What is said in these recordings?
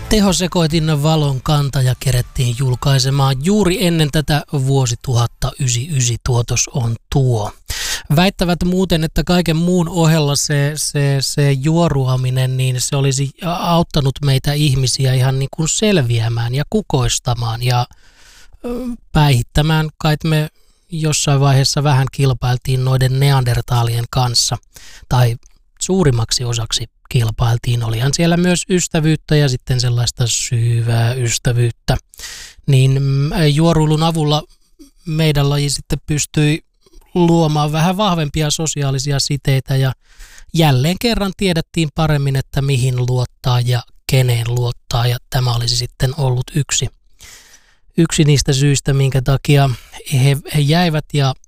Tehosekoitin valon kantaja kerettiin julkaisemaan juuri ennen tätä vuosituhatta. 99 tuotos on tuo. Väittävät muuten, että kaiken muun ohella se juoruaminen, niin se olisi auttanut meitä ihmisiä ihan niin kuin selviämään ja kukoistamaan ja päihittämään. Kai me jossain vaiheessa vähän kilpailtiin noiden neandertaalien kanssa, tai suurimmaksi osaksi kilpailtiin. Olihan siellä myös ystävyyttä ja sitten sellaista syvää ystävyyttä. Niin juoruilun avulla meidän laji sitten pystyi luomaan vähän vahvempia sosiaalisia siteitä ja jälleen kerran tiedettiin paremmin, että mihin luottaa ja keneen luottaa, ja tämä olisi sitten ollut yksi niistä syistä, minkä takia he jäivät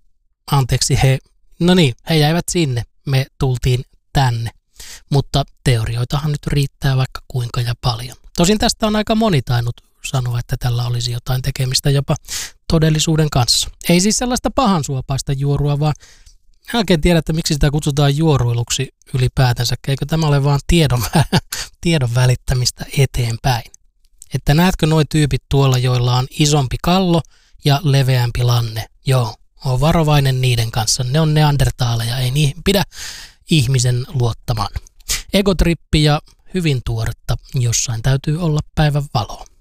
he jäivät sinne, me tultiin tänne. Mutta teorioitahan nyt riittää vaikka kuinka ja paljon. Tosin tästä on aika moni tainnut sanoa, että tällä olisi jotain tekemistä jopa todellisuuden kanssa. Ei siis sellaista pahansuopaista juorua, vaan en oikein tiedä, että miksi sitä kutsutaan juoruiluksi ylipäätänsä. Eikö tämä ole vaan tiedon välittämistä eteenpäin? Että näetkö nuo tyypit tuolla, joilla on isompi kallo ja leveämpi lanne? Joo, on varovainen niiden kanssa. Ne on neandertaaleja, ei niihin pidä ihmisen luottamaan. Egotrippi ja hyvin tuoretta, jossain täytyy olla päivän valoa.